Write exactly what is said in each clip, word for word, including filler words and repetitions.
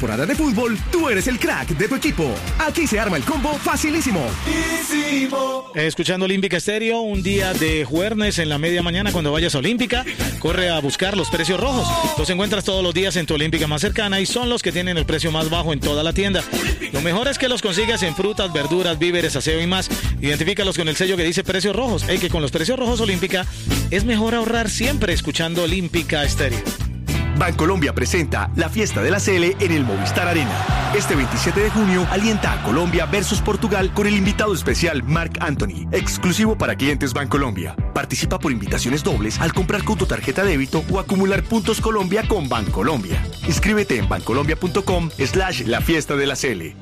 temporada de fútbol, tú eres el crack de tu equipo. Aquí se arma el combo facilísimo. Escuchando Olímpica Estéreo, un día de jueves en la media mañana cuando vayas a Olímpica, corre a buscar los precios rojos. Los encuentras todos los días en tu Olímpica más cercana y son los que tienen el precio más bajo en toda la tienda. Lo mejor es que los consigas en frutas, verduras, víveres, aseo y más. Identifícalos con el sello que dice precios rojos. El que con los precios rojos Olímpica es mejor ahorrar siempre escuchando Olímpica Estéreo. Bancolombia presenta la fiesta de la C L en el Movistar Arena. Este veintisiete de junio alienta a Colombia versus Portugal con el invitado especial Marc Anthony, exclusivo para clientes Bancolombia. Participa por invitaciones dobles al comprar con tu tarjeta débito o acumular puntos Colombia con Bancolombia. Inscríbete en bancolombia.com slash la fiesta de la C L.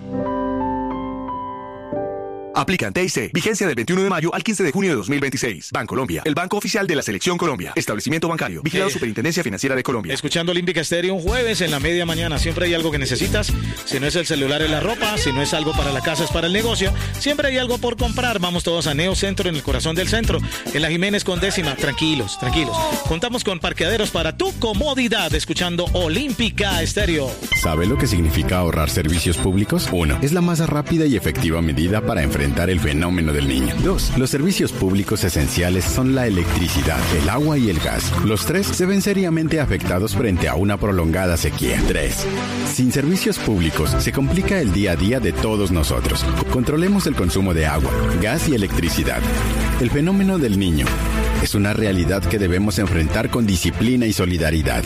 Aplican T I C. Vigencia del veintiuno de mayo al quince de junio de dos mil veintiséis. Bancolombia, el banco oficial de la Selección Colombia. Establecimiento bancario. Vigilado eh, Superintendencia Financiera de Colombia. Escuchando Olímpica Estéreo un jueves en la media mañana. Siempre hay algo que necesitas. Si no es el celular, es la ropa. Si no es algo para la casa, es para el negocio. Siempre hay algo por comprar. Vamos todos a Neo Centro, en el corazón del centro. En la Jiménez con décima. Tranquilos, tranquilos. Contamos con parqueaderos para tu comodidad. Escuchando Olímpica Estéreo. ¿Sabe lo que significa ahorrar servicios públicos? Uno, es la más rápida y efectiva medida para enfrentar el fenómeno del niño. Dos, los servicios públicos esenciales son la electricidad, el agua y el gas. Los tres se ven seriamente afectados frente a una prolongada sequía. Tres, sin servicios públicos se complica el día a día de todos nosotros. Controlemos el consumo de agua, gas y electricidad. El fenómeno del niño es una realidad que debemos enfrentar con disciplina y solidaridad.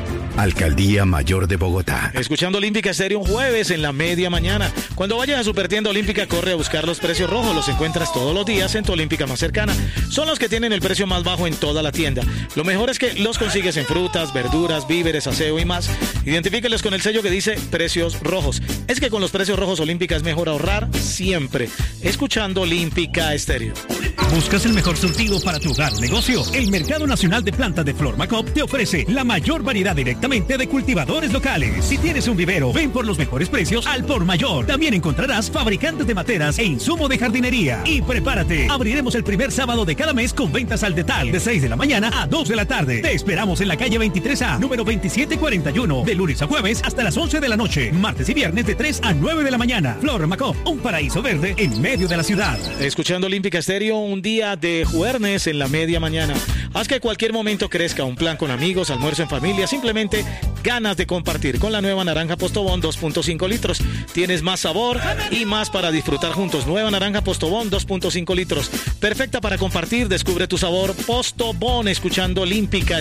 Alcaldía Mayor de Bogotá. Escuchando Olímpica Estéreo un jueves en la media mañana. Cuando vayas a Supertienda Olímpica, corre a buscar los precios rojos. Los encuentras todos los días en tu Olímpica más cercana. Son los que tienen el precio más bajo en toda la tienda. Lo mejor es que los consigues en frutas, verduras, víveres, aseo y más. Identifíquelos con el sello que dice precios rojos. Es que con los precios rojos Olímpica es mejor ahorrar siempre. Escuchando Olímpica Estéreo. ¿Buscas el mejor surtido para tu hogar o negocio? El Mercado Nacional de Plantas de Flor Macop te ofrece la mayor variedad directamente de cultivadores locales. Si tienes un vivero, ven por los mejores precios al por mayor. También encontrarás fabricantes de materas e insumo de jardinería. Y prepárate, abriremos el primer sábado de cada mes con ventas al detal de seis de la mañana a dos de la tarde. Te esperamos en la calle veintitrés A, número veintisiete cuarenta y uno, de lunes a jueves hasta las once de la noche, martes y viernes de tres a nueve de la mañana. Flor Macop, un paraíso verde en medio de la ciudad. Escuchando Olímpica Estéreo, un día de jueves en la media mañana. Haz que cualquier momento crezca, un plan con amigos, almuerzo en familia, simplemente ganas de compartir. Con la nueva naranja Postobón dos punto cinco litros. Tienes más sabor y más para disfrutar juntos. Nueva naranja Postobón dos punto cinco litros. Perfecta para compartir. Descubre tu sabor Postobón escuchando Olímpica